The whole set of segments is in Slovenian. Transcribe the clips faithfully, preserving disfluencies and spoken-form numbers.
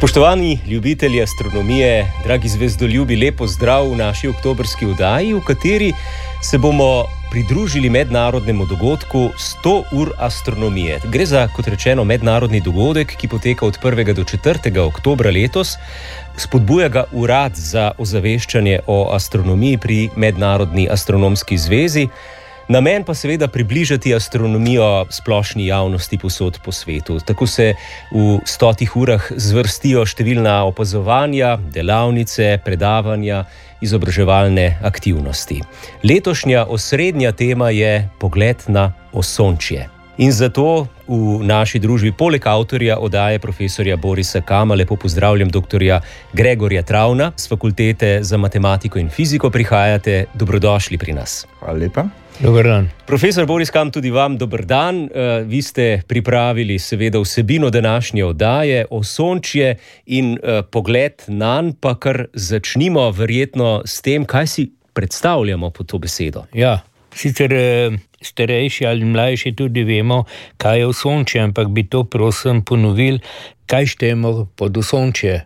Spoštovani ljubitelji astronomije, dragi zvezdoljubi, lep pozdrav v naši oktobrski oddaji, v kateri se bomo pridružili mednarodnemu dogodku sto ur astronomije. Gre za, kot rečeno, mednarodni dogodek, ki poteka od prvega do četrtega oktobra letos. Spodbuja ga Urad za ozaveščanje o astronomiji pri Mednarodni astronomski zvezi. Namen pa seveda približati astronomijo splošni javnosti povsod po svetu. Tako se v stotih urah zvrstijo številna opazovanja, delavnice, predavanja, izobraževalne aktivnosti. Letošnja osrednja tema je pogled na osončje. In zato v naši družbi poleg avtorja oddaje profesorja Borisa Kama lepo pozdravljam doktorja Gregorja Travna z Fakultete za matematiko in fiziko. Prihajate, dobrodošli pri nas. Hvala lepa. Dober dan. Profesor Boris Kam, tudi vam dober dan. Uh, vi ste pripravili seveda vsebino današnje oddaje, osončje in uh, pogled nanj, pa kar začnimo verjetno s tem, kaj si predstavljamo pod to besedo. Ja, sicer eh, starejši ali mlajši tudi vemo, kaj je osončje, ampak bi to prosim ponovili, kaj štejemo pod osončje.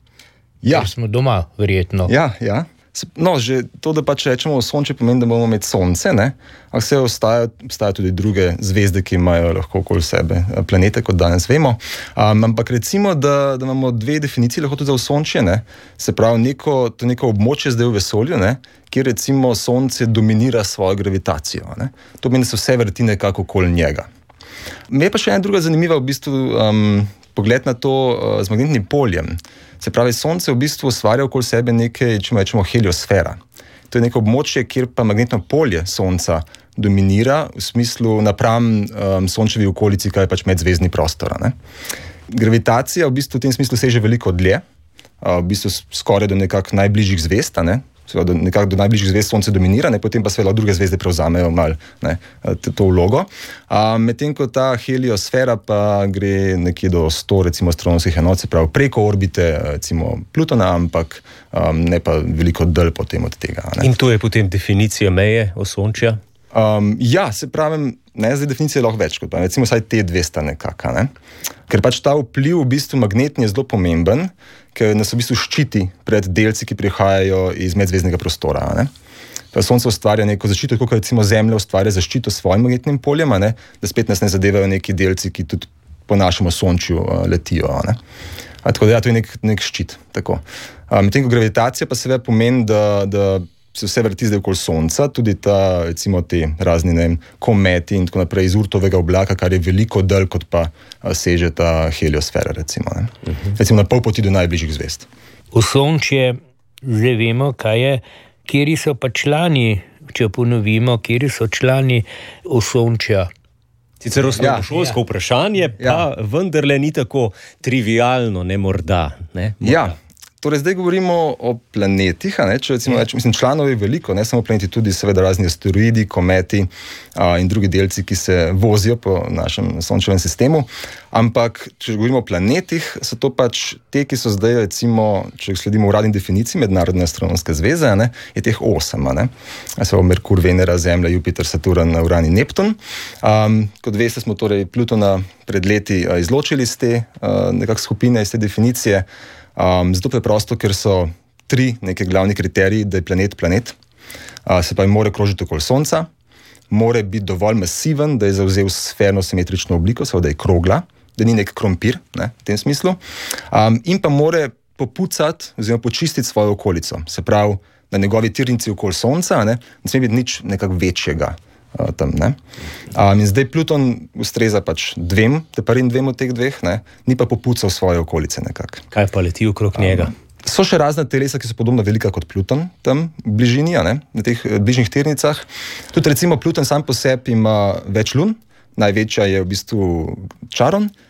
Ja. Ker smo doma, verjetno. Ja, ja. No, že to, da pač rečemo osončje, pomeni, da bomo imeti sonce, ne? A vse ostajajo, obstajajo tudi druge zvezde, ki imajo lahko okoli sebe planete, kot danes vemo. Um, ampak recimo, da, da imamo dve definiciji lahko tudi za osončje, ne? Se pravi, neko, to neko območje zdaj v vesolju, ne? Kjer recimo sonce dominira svojo gravitacijo, ne? To pomeni, da se vse vrti nekako okoli njega. Me je pa še ena druga zanimiva v bistvu um, pogled na to uh, z magnetnim poljem. Se pravi, sonce v bistvu ustvarja okoli sebe nekaj, če rečemo, heliosfera. To je neko območje, kjer pa magnetno polje sonca dominira v smislu napram um, sončevi okolici, kaj je pač medzvezdni prostor. Ne? Gravitacija v bistvu v tem smislu seže veliko dlje, uh, v bistvu skoraj do nekako najbližjih zvezd, ne? Seveda nekako do najbližjih zvezd sonce dominira, ne? Potem pa seveda druge zvezde prevzamejo malo ne, to vlogo. Medtem ko ta heliosfera pa gre nekje do sto recimo astronomskih enot, se pravi preko orbite recimo Plutona, ampak um, ne pa veliko dlje potem od tega. Ne? In to je potem definicija meje osončja? Um, ja, se pravim, ne, zdaj definicija je lahko več kot pa, recimo vsaj te dve sta nekaka, ne? Ker pač ta vpliv v bistvu magnetni je zelo pomemben, ker nas v bistvu ščiti pred delci, ki prihajajo iz medzvezdnega prostora. Ne? Sonce ustvarja neko zaščito, tako kot recimo Zemlja ustvarja zaščito s svojim magnetnim poljem, ne? Da spet nas ne zadevajo neki delci, ki tudi po našem osončju uh, letijo. Ne? A, tako da ja, to je nek, nek ščit. Tako. Uh, medtem ko gravitacija pa seveda pomeni, da, da se vse vrti zdaj okoli Sonca, tudi ta, recimo te razni, ne vem, kometi in tako naprej iz Urtovega oblaka, kar je veliko dlje, kot pa seže ta heliosfera, recimo. Ne? Uh-huh. Recimo na pol poti do najbližjih zvezd. Osončje, zdaj vemo, kaj je, kjeri so pa člani, če ponovimo, kjeri so člani osončja. Sicer osnovnošolsko ja, vprašanje, pa ja. Vendarle ni tako trivialno, ne morda. Ne? Morda. Ja. Torej, zdaj govorimo o planetih, a ne, če recimo, ja. Mislim, članov je veliko, ne samo planeti, tudi seveda razni asteroidi, kometi a, in drugi delci, ki se vozijo po našem sončevem sistemu, ampak če govorimo o planetih, so to pač te, ki so zdaj recimo, če sledimo uradni definiciji Mednarodne astronomske zveze, a ne, je teh osem, a ne, a se Merkur, Venera, Zemlja, Jupiter, Saturn, Uran in Neptun. Um, kot veste, smo torej Plutona pred leti a, izločili iz te a, nekak skupine, iz te definicije. Um, zato preprosto, ker so tri neke glavni kriteriji, da je planet planet. Uh, se pa mora krožiti okoli Sonca, mora biti dovolj masiven, da je zavzel sferno simetrično obliko, seveda je krogla, da ni nek krompir, ne, v tem smislu. Um, in pa mora popucati oziroma počistiti svojo okolico. Se pravi, na njegovi tirnici okoli Sonca ne, ne sme biti nič nekak večjega. Uh, tam, ne. Um, in zdaj Pluton ustreza pač dvem, te prvim dvem od teh dveh, ne, ni pa popucal svoje okolice nekako. Kaj pa leti okrog njega? Um, so še razna telesa, ki so podobno velika kot Pluton, tam v bližini, ne, na teh bližnjih tirnicah. Tudi recimo Pluton sam po sebi ima več lun, največja je v bistvu Charon,